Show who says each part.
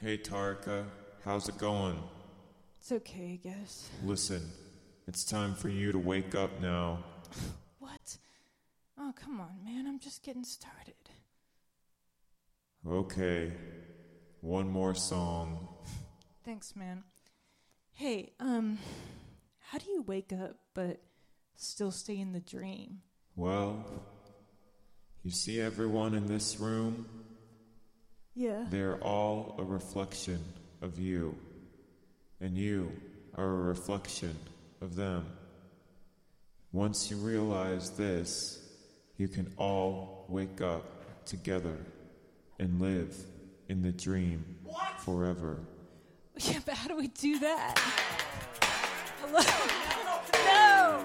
Speaker 1: Hey, Tarka, how's it going?
Speaker 2: It's okay, I guess.
Speaker 1: Listen, it's time for you to wake up now.
Speaker 2: What? Oh, come on, man. I'm just getting started.
Speaker 1: Okay, one more song.
Speaker 2: Thanks, man. Hey, how do you wake up but still stay in the dream?
Speaker 1: Well, you see everyone in this room?
Speaker 2: Yeah.
Speaker 1: They're all a reflection of you, and you are a reflection of them. Once you realize this, you can all wake up together and live in the dream forever.
Speaker 2: Yeah, but how do we do that? Hello? No!